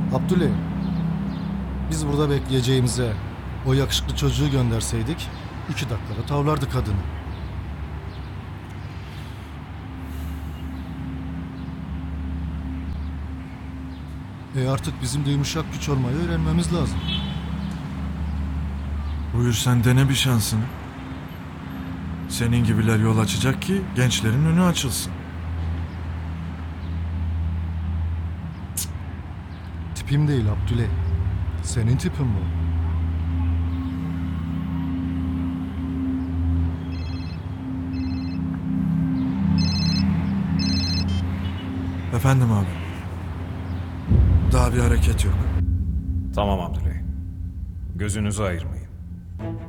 Abdüley, biz burada bekleyeceğimize o yakışıklı çocuğu gönderseydik 2 dakikada tavlardı kadını. Artık bizim de yumuşak güç olmayı öğrenmemiz lazım. Buyur sen dene bir şansını. Senin gibiler yol açacak ki gençlerin önü açılsın. Tipim değil Abdüley. Senin tipin bu. Efendim abi. Daha bir hareket yok. Tamam Abdüley. Gözünüzü ayırmayın.